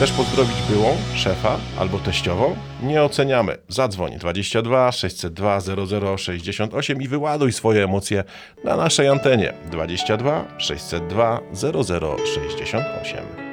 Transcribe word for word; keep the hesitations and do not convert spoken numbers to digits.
Chcesz pozdrowić byłą, szefa albo teściową? Nie oceniamy. Zadzwoń dwadzieścia dwa sześćset dwa zero zero sześćdziesiąt osiem i wyładuj swoje emocje na naszej antenie dwadzieścia dwa sześćset dwa zero zero sześćdziesiąt osiem.